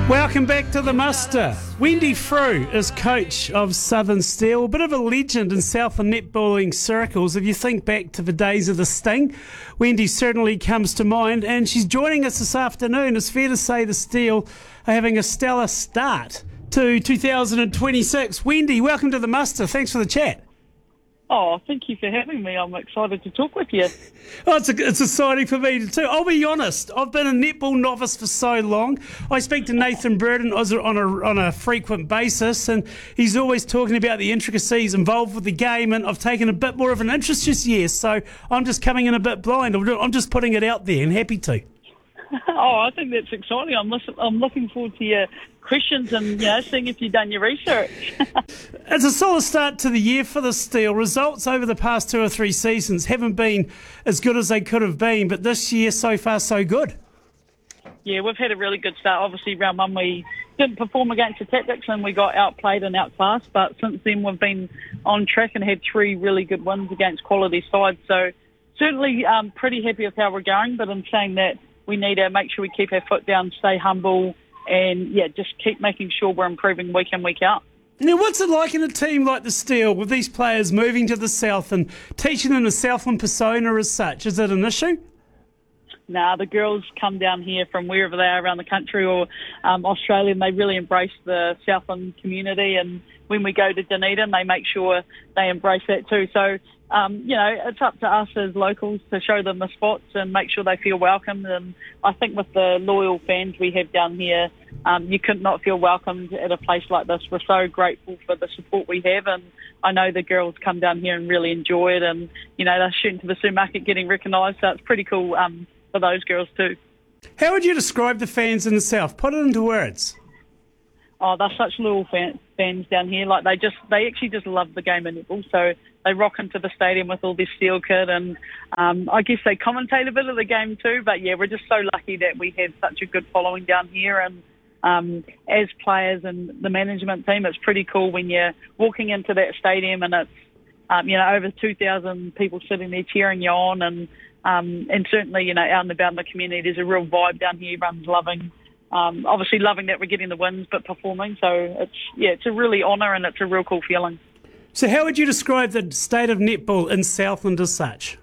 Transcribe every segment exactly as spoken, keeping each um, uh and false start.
Welcome back to the muster. Wendy Frew is coach of Southern Steel, a bit of a legend in Southland netballing circles. If you think back to the days of the Sting, Wendy certainly comes to mind, and she's joining us this afternoon. It's fair to say the Steel are having a stellar start to two thousand twenty-six. Wendy, welcome to the muster. Thanks for the chat. Oh, thank you for having me. I'm excited to talk with you. Oh, it's, a, it's exciting for me too. I'll be honest, I've been a netball novice for so long. I speak to Nathan Burden on a, on a frequent basis, and he's always talking about the intricacies involved with the game, and I've taken a bit more of an interest this year, so I'm just coming in a bit blind. I'm just putting it out there and happy to. Oh, I think that's exciting. I'm, listen, I'm looking forward to your questions and, you know, seeing if you've done your research. It's a solid start to the year for the Steel. Results over the past two or three seasons haven't been as good as they could have been, but this year so far so good. Yeah, we've had a really good start. Obviously, round one we didn't perform against the Tactics and we got outplayed and outclassed, but since then we've been on track and had three really good wins against quality sides. So certainly um, pretty happy with how we're going, but in saying that, we need to make sure we keep our foot down, stay humble, and, yeah, just keep making sure we're improving week in, week out. Now, what's it like in a team like the Steel with these players moving to the South and teaching them the Southland persona as such? Is it an issue? Nah, the girls come down here from wherever they are around the country or um, Australia, and they really embrace the Southland community. And when we go to Dunedin, they make sure they embrace that too. So, um, you know, it's up to us as locals to show them the spots and make sure they feel welcomed. And I think with the loyal fans we have down here, um, you could not feel welcomed at a place like this. We're so grateful for the support we have, and I know the girls come down here and really enjoy it. And, you know, they're shooting to the supermarket getting recognised, so it's pretty cool um, for those girls too. How would you describe the fans in the South? Put it into words. Oh, they're such loyal fan, fans down here. Like they just, they actually just love the game of netball. So they rock into the stadium with all this Steel kit, and um, I guess they commentate a bit of the game too. But yeah, we're just so lucky that we have such a good following down here. And um, as players and the management team, it's pretty cool when you're walking into that stadium and it's um, you know over two thousand people sitting there cheering you on, and um, and certainly you know out and about in the community, there's a real vibe down here. Everyone's loving. Um, obviously loving that we're getting the wins, but performing. So it's yeah, it's a really honour and it's a real cool feeling. So how would you describe the state of netball in Southland as such?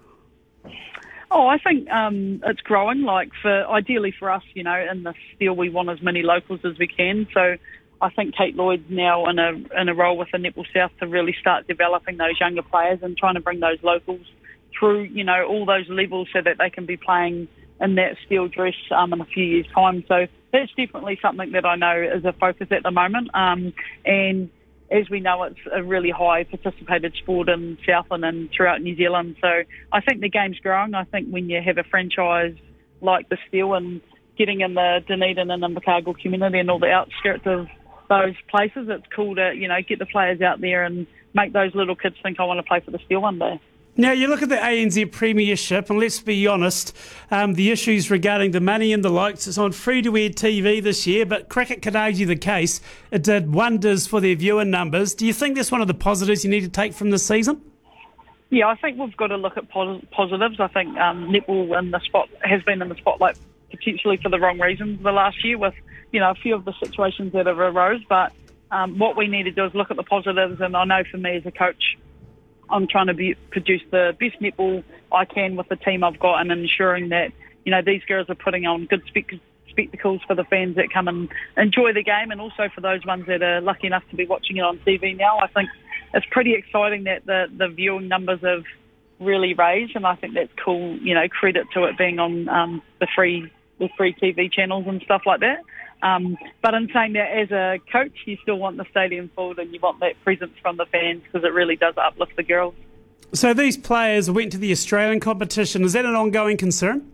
Oh, I think um, it's growing. Like for ideally for us, you know, in the Steel, we want as many locals as we can. So I think Kate Lloyd's now in a in a role with the Netball South to really start developing those younger players and trying to bring those locals through, you know, all those levels so that they can be playing in that Steel dress um, in a few years' time. So that's definitely something that I know is a focus at the moment. Um, and as we know, it's a really high participated sport in Southland and throughout New Zealand. So I think the game's growing. I think when you have a franchise like the Steel and getting in the Dunedin and Invercargill community and all the outskirts of those places, it's cool to, you know, get the players out there and make those little kids think I want to play for the Steel one day. Now, you look at the A N Z Premiership, and let's be honest, um, the issues regarding the money and the likes, it's on free-to-air T V this year, but cricket could argue the case. It did wonders for their viewer numbers. Do you think that's one of the positives you need to take from this season? Yeah, I think we've got to look at pos- positives. I think um, netball in the spot has been in the spotlight potentially for the wrong reasons the last year with, you know, a few of the situations that have arose, but um, what we need to do is look at the positives, and I know for me as a coach, I'm trying to be, produce the best netball I can with the team I've got and ensuring that, you know, these girls are putting on good spec- spectacles for the fans that come and enjoy the game, and also for those ones that are lucky enough to be watching it on T V now. I think it's pretty exciting that the, the viewing numbers have really raised, and I think that's cool, you know, credit to it being on um, the free the free T V channels and stuff like that. Um, but in saying that, as a coach, you still want the stadium full and you want that presence from the fans because it really does uplift the girls. So these players went to the Australian competition. Is that an ongoing concern?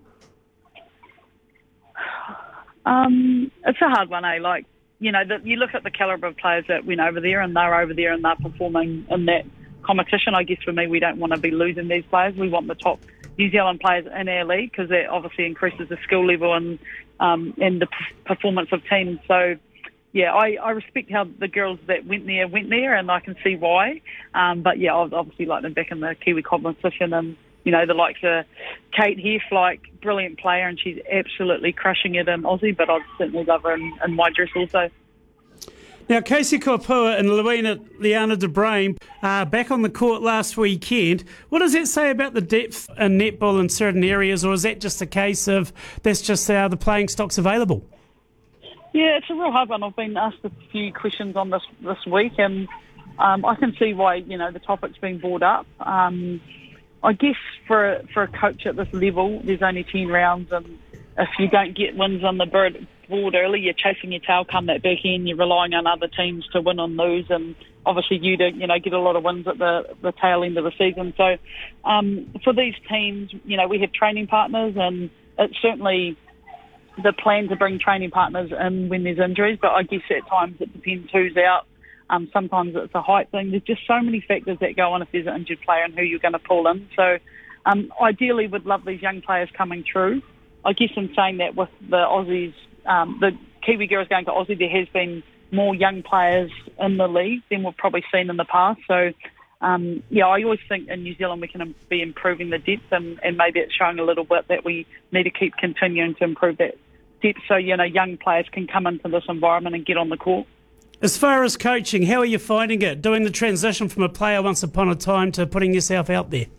Um, it's a hard one, eh? Like, you know, the, you look at the calibre of players that went over there and they're over there and they're performing in that competition. I guess for me, we don't want to be losing these players. We want the top New Zealand players in our league because that obviously increases the skill level and um, and the p- performance of teams. So, yeah, I, I respect how the girls that went there went there, and I can see why. Um, but yeah, I'd obviously like them back in the Kiwi competition and you know, the likes of Kate Heff, like, brilliant player, and she's absolutely crushing it in Aussie, but I'd certainly love her in, in my dress also. Now, Casey Korpua and Luina Liana de Brain are back on the court last weekend. What does that say about the depth in netball in certain areas, or is that just a case of that's just how the playing stock's available? Yeah, it's a real hard one. I've been asked a few questions on this this week, and um, I can see why, you know, the topic's been brought up. Um, I guess for a, for a coach at this level, there's only ten rounds, and if you don't get wins on the board, board early, you're chasing your tail come that back end, you're relying on other teams to win and lose, and obviously you to, you know, get a lot of wins at the, the tail end of the season. So um, for these teams, you know, we have training partners, and it's certainly the plan to bring training partners in when there's injuries, but I guess at times it depends who's out. Um, sometimes it's a height thing. There's just so many factors that go on if there's an injured player and who you're going to pull in. So um, ideally would love these young players coming through. I guess in saying that, with the Aussies, um, the Kiwi girls going to Aussie, there has been more young players in the league than we've probably seen in the past. So um, yeah, I always think in New Zealand we can be improving the depth, and, and maybe it's showing a little bit that we need to keep continuing to improve that depth, so, you know, young players can come into this environment and get on the court. As far as coaching, how are you finding it, doing the transition from a player once upon a time to putting yourself out there?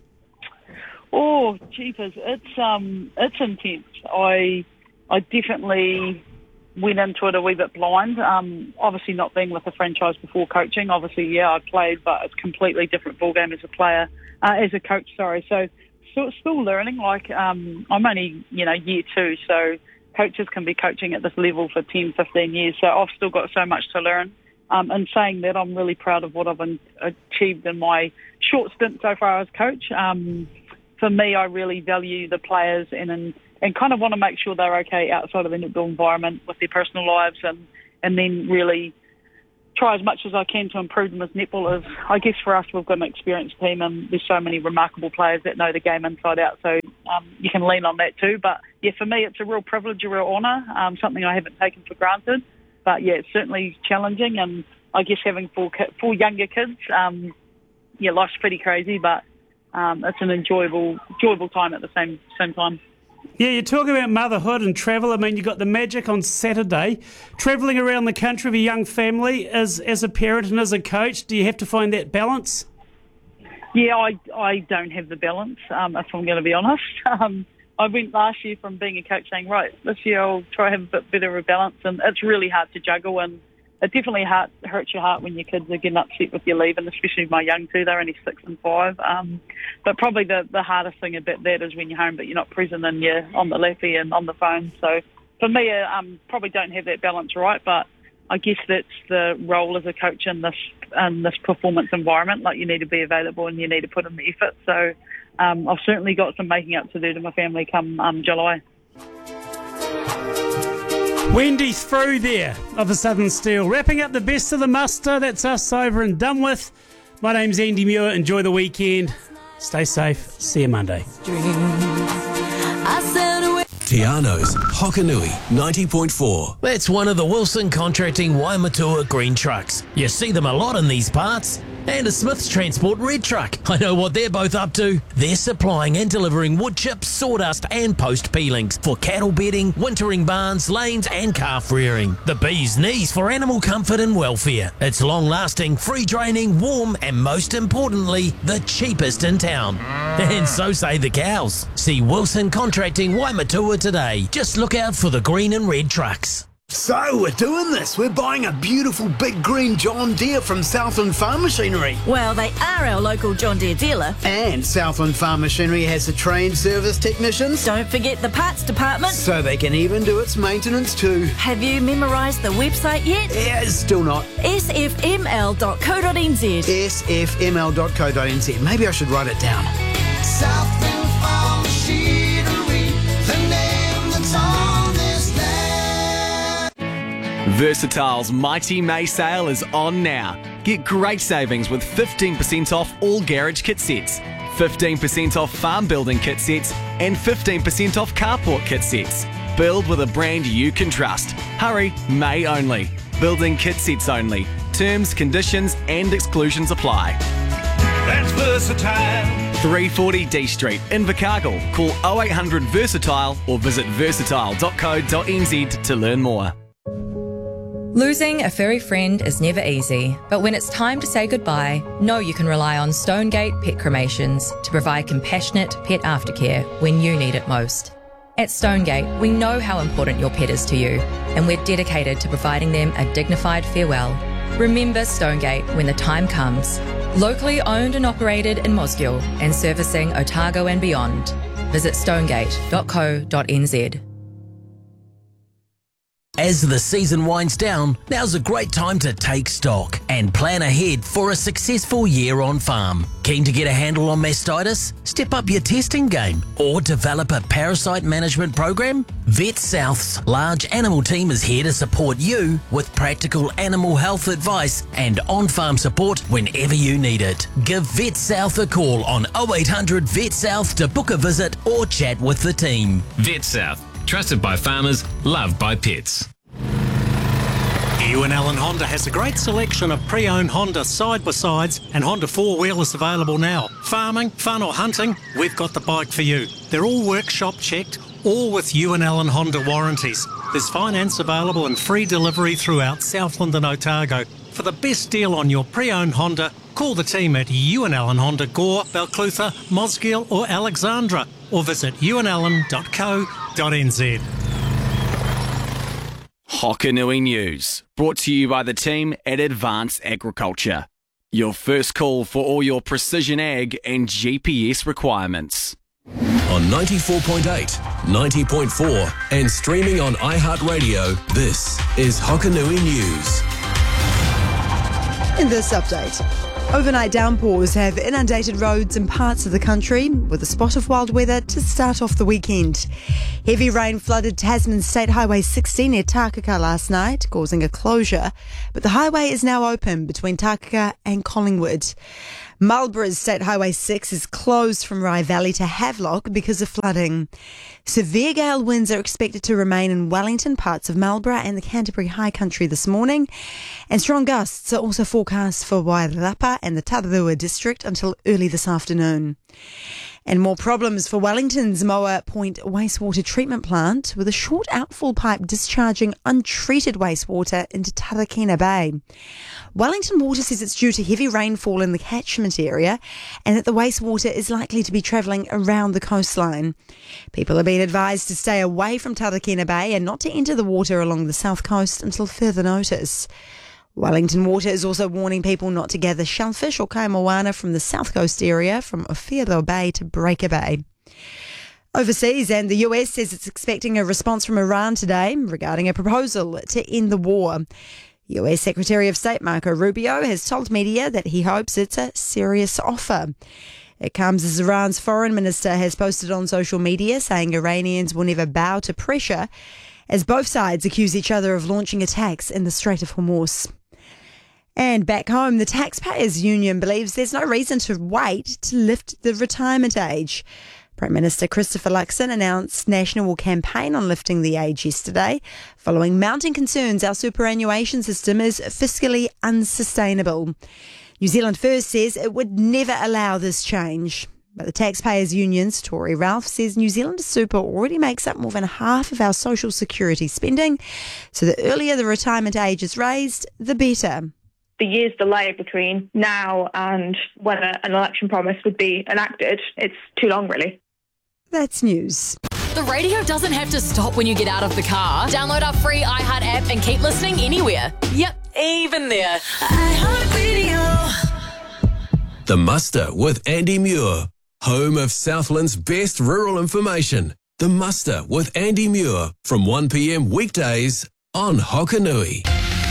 Oh, jeepers, it's um, it's intense. I I definitely went into it a wee bit blind. Um, obviously not being with the franchise before coaching. Obviously, yeah, I played, but it's a completely different ballgame as a player, uh, as a coach. Sorry, so still, still learning. Like um, I'm only, you know, year two, so coaches can be coaching at this level for ten, fifteen years, so I've still got so much to learn. Um, and saying that, I'm really proud of what I've achieved in my short stint so far as coach. Um, for me, I really value the players and and, and kind of want to make sure they're okay outside of the netball environment with their personal lives, and, and then really try as much as I can to improve them as netballers. I guess for us, we've got an experienced team, and there's so many remarkable players that know the game inside out, so um, you can lean on that too. But yeah, for me, it's a real privilege, a real honour, um, something I haven't taken for granted. But yeah, it's certainly challenging, and I guess having four, ki- four younger kids, um, yeah, life's pretty crazy, but um, it's an enjoyable, enjoyable time at the same same time. Yeah, you're talking about motherhood and travel. I mean, you got the Magic on Saturday. Travelling around the country with a young family, as as a parent and as a coach, do you have to find that balance? Yeah, I, I don't have the balance, um, if I'm going to be honest. Um, I went last year from being a coach saying, right, this year I'll try to have a bit better of a balance, and it's really hard to juggle, and it definitely hurt, hurts your heart when your kids are getting upset with your leave, and especially my young two, they're only six and five. Um, but probably the, the hardest thing about that is when you're home but you're not present and you're on the lappy and on the phone. So for me, I um, probably don't have that balance right, but I guess that's the role as a coach in this in this performance environment. Like, you need to be available and you need to put in the effort. So um, I've certainly got some making up to do to my family come um, July. Wendy through there of the Southern Steel. Wrapping up the best of the muster. That's us over and done with. My name's Andy Muir. Enjoy the weekend. Stay safe. See you Monday. Te Ano's Hokanui ninety point four. That's one of the Wilson Contracting Waimatua green trucks. You see them a lot in these parts. And a Smith's Transport red truck. I know what they're both up to. They're supplying and delivering wood chips, sawdust and post peelings for cattle bedding, wintering barns, lanes and calf rearing. The bee's knees for animal comfort and welfare. It's long lasting, free draining, warm and most importantly, the cheapest in town. And so say the cows. See Wilson Contracting Waimatua today. Just look out for the green and red trucks. So we're doing this. We're buying a beautiful big green John Deere from Southland Farm Machinery. Well, they are our local John Deere dealer. And Southland Farm Machinery has the trained service technicians. Don't forget the parts department. So they can even do its maintenance too. Have you memorised the website yet? Yeah, still not. S F M L dot co dot n z. S F M L dot co dot n z. Maybe I should write it down. Southland Farm Machinery, the name that's on this land. Versatile's Mighty May sale is on now. Get great savings with fifteen percent off all garage kit sets, fifteen percent off farm building kit sets, and fifteen percent off carport kit sets. Build with a brand you can trust. Hurry, May only. Building kit sets only. Terms, conditions, and exclusions apply. That's Versatile. three forty D Street in Invercargill. Call oh eight hundred Versatile or visit versatile dot co dot n z to learn more. Losing a furry friend is never easy, but when it's time to say goodbye, know you can rely on Stonegate Pet Cremations to provide compassionate pet aftercare when you need it most. At Stonegate, we know how important your pet is to you, and we're dedicated to providing them a dignified farewell. Remember Stonegate when the time comes. Locally owned and operated in Mosgiel and servicing Otago and beyond. Visit stonegate dot co dot n z. As the season winds down, now's a great time to take stock and plan ahead for a successful year on farm. Keen to get a handle on mastitis? Step up your testing game or develop a parasite management program? Vet South's large animal team is here to support you with practical animal health advice and on-farm support whenever you need it. Give Vet South a call on oh eight hundred Vet South to book a visit or chat with the team. Vet South. Trusted by farmers, loved by pets. Ewan Allen Honda has a great selection of pre-owned Honda side-by-sides and Honda four-wheelers available now. Farming, fun or hunting, we've got the bike for you. They're all workshop checked, all with Ewan Allen Honda warranties. There's finance available and free delivery throughout Southland and Otago. For the best deal on your pre-owned Honda, call the team at Ewan Allen Honda Gore, Balclutha, Mosgiel or Alexandra, or visit ewan allen dot co dot n z. Hokanui News, brought to you by the team at Advanced Agriculture. Your first call for all your precision ag and G P S requirements. On ninety-four point eight, ninety point four and streaming on iHeartRadio, this is Hokanui News. In this update, overnight downpours have inundated roads in parts of the country, with a spot of wild weather to start off the weekend. Heavy rain flooded Tasman State Highway sixteen near Takaka last night, causing a closure, but the highway is now open between Takaka and Collingwood. Marlborough's State Highway six is closed from Rye Valley to Havelock because of flooding. Severe gale winds are expected to remain in Wellington, parts of Marlborough and the Canterbury High Country this morning, and strong gusts are also forecast for Wairarapa and the Tararua district until early this afternoon. And more problems for Wellington's Moa Point wastewater treatment plant, with a short outfall pipe discharging untreated wastewater into Tarakina Bay. Wellington Water says it's due to heavy rainfall in the catchment area and that the wastewater is likely to be travelling around the coastline. People are being advised to stay away from Tarakina Bay and not to enter the water along the south coast until further notice. Wellington Water is also warning people not to gather shellfish or kaimawana from the south coast area from Ofiro Bay to Breaker Bay. Overseas, and the U S says it's expecting a response from Iran today regarding a proposal to end the war. U S Secretary of State Marco Rubio has told media that he hopes it's a serious offer. It comes as Iran's foreign minister has posted on social media saying Iranians will never bow to pressure, as both sides accuse each other of launching attacks in the Strait of Hormuz. And back home, the Taxpayers Union believes there's no reason to wait to lift the retirement age. Prime Minister Christopher Luxon announced national campaign on lifting the age yesterday, following mounting concerns our superannuation system is fiscally unsustainable. New Zealand First says it would never allow this change. But the Taxpayers Union's Tori Ralph says New Zealand Super already makes up more than half of our social security spending, so the earlier the retirement age is raised, the better. The year's delay between now and when a, an election promise would be enacted, it's too long, really. That's news. The radio doesn't have to stop when you get out of the car. Download our free iHeart app and keep listening anywhere. Yep, even there. iHeartRadio. The Muster with Andy Muir, home of Southland's best rural information. The Muster with Andy Muir from one p m weekdays on Hokanui.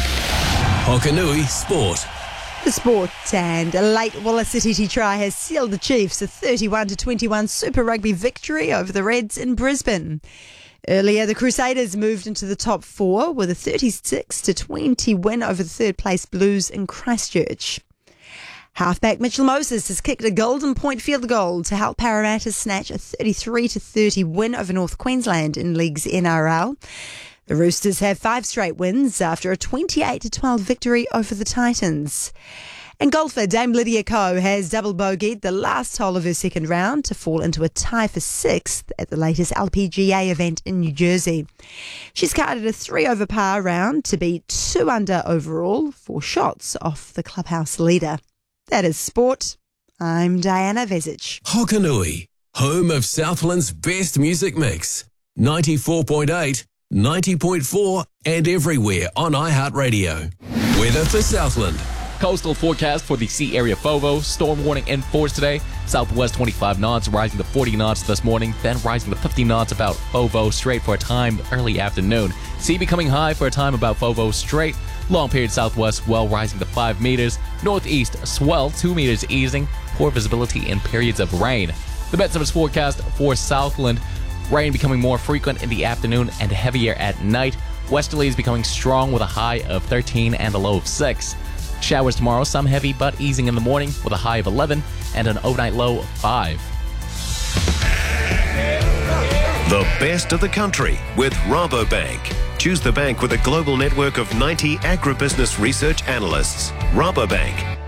Hokanui Sport. The sport, and a late Wallasititi try has sealed the Chiefs a thirty-one to twenty-one Super Rugby victory over the Reds in Brisbane. Earlier, the Crusaders moved into the top four with a thirty-six to twenty win over the third-place Blues in Christchurch. Halfback Mitchell Moses has kicked a golden point field goal to help Parramatta snatch a thirty-three to thirty win over North Queensland in League's N R L. The Roosters have five straight wins after a twenty-eight to twelve victory over the Titans. And golfer Dame Lydia Ko has double bogeyed the last hole of her second round to fall into a tie for sixth at the latest L P G A event in New Jersey. She's carded a three over par round to be two under overall, four shots off the clubhouse leader. That is sport. I'm Diana Vezic. Hokanui, home of Southland's best music mix. ninety-four point eight, ninety point four and everywhere on iHeartRadio. Weather for Southland. Coastal forecast for the sea area FOVO. Storm warning in force today. Southwest twenty-five knots, rising to forty knots this morning, then rising to fifty knots about FOVO straight for a time early afternoon. Sea becoming high for a time about FOVO straight. Long period southwest swell rising to five meters. Northeast swell two meters easing. Poor visibility in periods of rain. The Met Service forecast for Southland. Rain becoming more frequent in the afternoon and heavier at night. Westerlies becoming strong with a high of thirteen and a low of six. Showers tomorrow, some heavy but easing in the morning with a high of eleven and an overnight low of five. The best of the country with Rabobank. Choose the bank with a global network of ninety agribusiness research analysts. Rabobank.